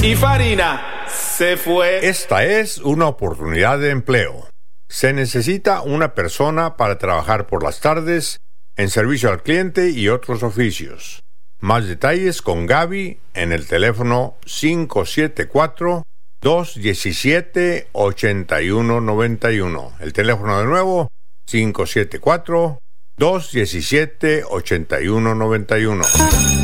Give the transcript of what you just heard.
y Farina se fue. Esta es una oportunidad de empleo. Se necesita una persona para trabajar por las tardes en servicio al cliente y otros oficios. Más detalles con Gaby en el teléfono 574-217-8191. El teléfono de nuevo, 574-217-8191.